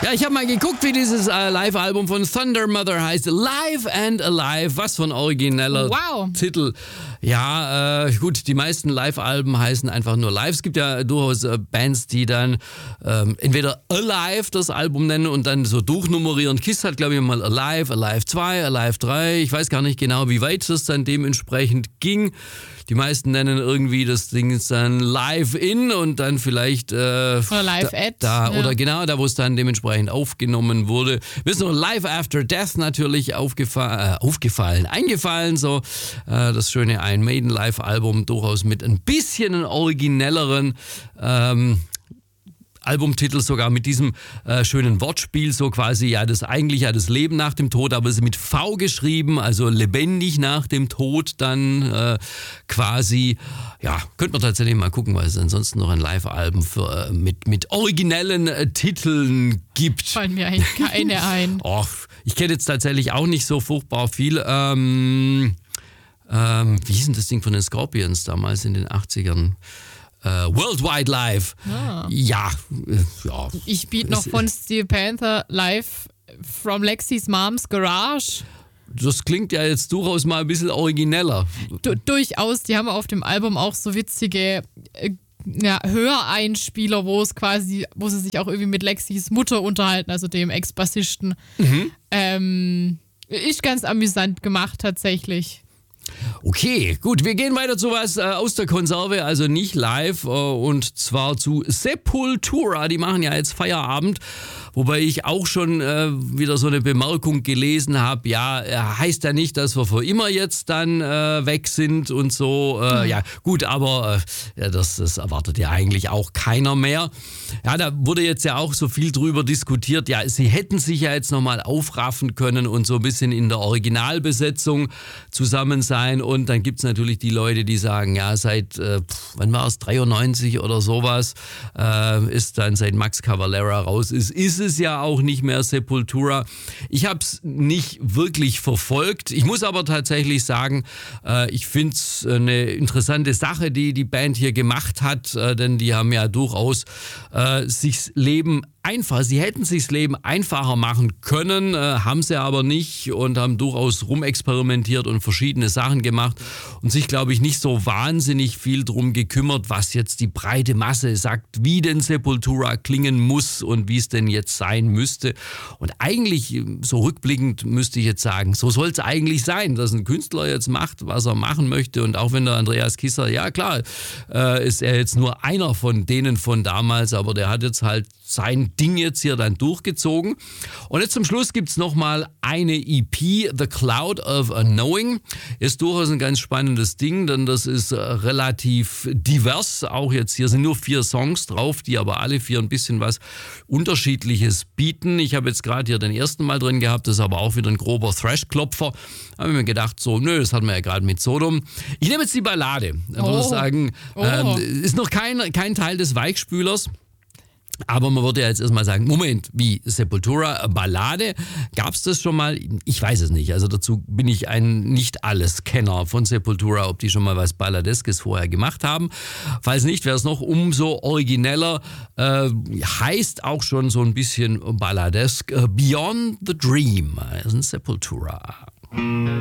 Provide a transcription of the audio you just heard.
Ja, ich habe mal geguckt, wie dieses Live-Album von Thunder Mother heißt. Live and Alive. Was für ein origineller Titel. Ja, gut, die meisten Live-Alben heißen einfach nur Live. Es gibt ja durchaus Bands, die dann entweder Alive das Album nennen und dann so durchnummerieren. Kiss hat, glaube ich, mal Alive, Alive 2, Alive 3. Ich weiß gar nicht genau, wie weit das dann dementsprechend ging. Die meisten nennen irgendwie das Ding dann Live In und dann vielleicht oder Live At. Oder genau, da wo es dann dementsprechend aufgenommen wurde. Mir ist noch Live After Death natürlich eingefallen, so das schöne Iron Maiden Live-Album, durchaus mit ein bisschen originelleren Albumtitel, sogar mit diesem schönen Wortspiel, so quasi ja das Leben nach dem Tod, aber es ist mit V geschrieben, also lebendig nach dem Tod dann quasi, ja, könnte man tatsächlich mal gucken, weil es ansonsten noch ein Live-Album mit originellen Titeln gibt. Fallen mir eigentlich keine ein. Och, ich kenne jetzt tatsächlich auch nicht so furchtbar viel. Wie hieß denn das Ding von den Scorpions damals in den 80ern? Worldwide Live. Ja. Ich biete noch von Steel Panther Live from Lexis Mom's Garage. Das klingt ja jetzt durchaus mal ein bisschen origineller. Durchaus, die haben auf dem Album auch so witzige Höreinspieler, wo sie sich auch irgendwie mit Lexis Mutter unterhalten, also dem Ex-Bassisten. Ist ganz amüsant gemacht tatsächlich. Okay, gut, wir gehen weiter zu was aus der Konserve, also nicht live, und zwar zu Sepultura. Die machen ja jetzt Feierabend, wobei ich auch schon wieder so eine Bemerkung gelesen habe, ja, heißt ja nicht, dass wir für immer jetzt dann weg sind und so. Ja, gut, aber das erwartet ja eigentlich auch keiner mehr. Ja, da wurde jetzt ja auch so viel drüber diskutiert, ja, sie hätten sich ja jetzt nochmal aufraffen können und so ein bisschen in der Originalbesetzung zusammen sein. Und dann gibt es natürlich die Leute, die sagen, ja, seit, wann war es, 93 oder sowas, ist dann seit Max Cavalera raus ist es ja auch nicht mehr Sepultura. Ich habe es nicht wirklich verfolgt. Ich muss aber tatsächlich sagen, ich finde es eine interessante Sache, die die Band hier gemacht hat, denn die haben ja durchaus sie hätten sich das Leben einfacher machen können, haben sie aber nicht und haben durchaus rumexperimentiert und verschiedene Sachen gemacht und sich, glaube ich, nicht so wahnsinnig viel drum gekümmert, was jetzt die breite Masse sagt, wie denn Sepultura klingen muss und wie es denn jetzt sein müsste. Und eigentlich, so rückblickend, müsste ich jetzt sagen, so soll es eigentlich sein, dass ein Künstler jetzt macht, was er machen möchte. Und auch wenn der Andreas Kisser, ja klar, ist er jetzt nur einer von denen von damals, aber der hat jetzt halt sein Ding jetzt hier dann durchgezogen. Und jetzt zum Schluss gibt es nochmal eine EP, The Cloud of Unknowing. Ist durchaus ein ganz spannendes Ding, denn das ist relativ divers. Auch jetzt hier sind nur 4 Songs drauf, die aber alle 4 ein bisschen was Unterschiedliches bieten. Ich habe jetzt gerade hier den ersten Mal drin gehabt, das ist aber auch wieder ein grober Thrash-Klopfer. Da habe ich mir gedacht, so, das hatten wir ja gerade mit Sodom. Ich nehme jetzt die Ballade. Ich würde sagen, ist noch kein Teil des Weichspülers. Aber man würde ja jetzt erstmal sagen, Moment, wie Sepultura, Ballade, gab es das schon mal? Ich weiß es nicht, also dazu bin ich ein Nicht-Alles-Kenner von Sepultura, ob die schon mal was Balladeskes vorher gemacht haben. Falls nicht, wäre es noch umso origineller, heißt auch schon so ein bisschen balladesk, Beyond the Dream, Sepultura.